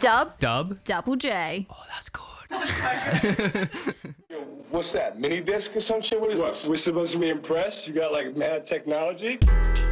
Dub. Dub. Double J. Oh, that's good. What's that? Mini disc or some shit? What is this? We're supposed to be impressed? You got like mad technology?